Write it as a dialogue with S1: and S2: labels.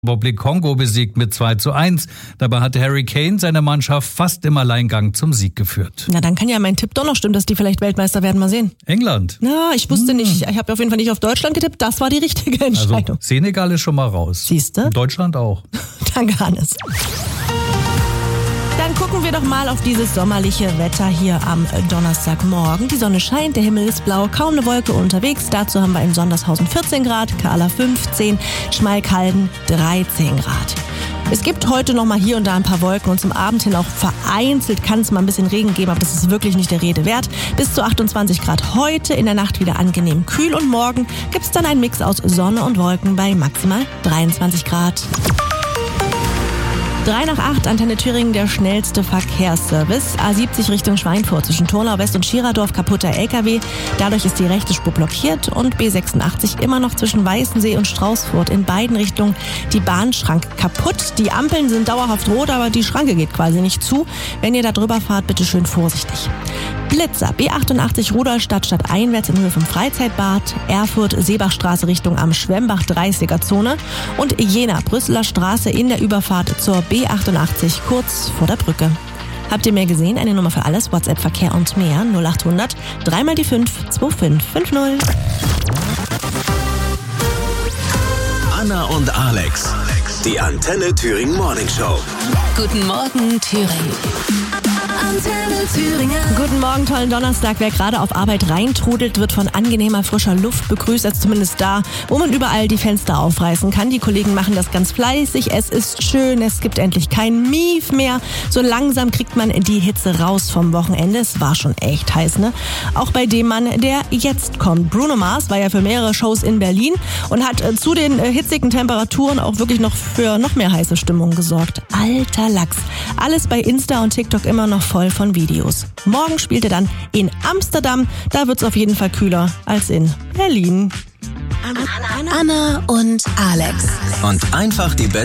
S1: Republik Kongo besiegt mit 2:1. Dabei hat Harry Kane seine Mannschaft fast im Alleingang zum Sieg geführt.
S2: Na, dann kann ja mein Tipp doch noch stimmen, dass die vielleicht Weltmeister werden. Mal sehen.
S1: England.
S2: Na, ich wusste nicht. Ich habe auf jeden Fall nicht auf Deutschland getippt. Das war die richtige Entscheidung.
S1: Also Senegal ist schon mal raus.
S2: Siehste?
S1: Deutschland auch.
S2: Danke, Hannes. Dann gucken wir doch mal auf dieses sommerliche Wetter hier am Donnerstagmorgen. Die Sonne scheint, der Himmel ist blau, kaum eine Wolke unterwegs. Dazu haben wir in Sondershausen 14 Grad, Kahla 15, Schmalkalden 13 Grad. Es gibt heute noch mal hier und da ein paar Wolken und zum Abend hin auch vereinzelt kann es mal ein bisschen Regen geben, aber das ist wirklich nicht der Rede wert. Bis zu 28 Grad heute, in der Nacht wieder angenehm kühl und morgen gibt es dann einen Mix aus Sonne und Wolken bei maximal 23 Grad. 7:03, Antenne Thüringen, der schnellste Verkehrsservice. A70 Richtung Schweinfurt zwischen Turnau West und Schiradorf, kaputter LKW. Dadurch ist die rechte Spur blockiert und B86 immer noch zwischen Weißensee und Straußfurt. In beiden Richtungen die Bahnschranke kaputt. Die Ampeln sind dauerhaft rot, aber die Schranke geht quasi nicht zu. Wenn ihr da drüber fahrt, bitte schön vorsichtig. Blitzer, B88 Rudolstadt stadteinwärts in Höhe vom Freizeitbad, Erfurt Seebachstraße Richtung am Schwemmbach 30er-Zone und Jena Brüsseler Straße in der Überfahrt zur B88 kurz vor der Brücke. Habt ihr mehr gesehen? Eine Nummer für alles, WhatsApp, Verkehr und mehr 0800 3 mal die 5 2550.
S3: Anna und Alex, die Antenne Thüringen Morning Show.
S4: Guten Morgen, Thüringen. Antenne Thüringen.
S2: Guten Morgen, tollen Donnerstag. Wer gerade auf Arbeit reintrudelt, wird von angenehmer frischer Luft begrüßt, als zumindest da, wo man überall die Fenster aufreißen kann. Die Kollegen machen das ganz fleißig. Es ist schön, es gibt endlich kein Mief mehr. So langsam kriegt man die Hitze raus vom Wochenende. Es war schon echt heiß, ne? Auch bei dem Mann, der jetzt kommt. Bruno Mars war ja für mehrere Shows in Berlin und hat zu den hitzigen Temperaturen auch wirklich noch für noch mehr heiße Stimmung gesorgt. Alter Lachs. Alles bei Insta und TikTok immer noch voll von Videos. Morgen spielt er dann in Amsterdam. Da wird's auf jeden Fall kühler als in Berlin.
S4: Anna und Alex.
S3: Und einfach die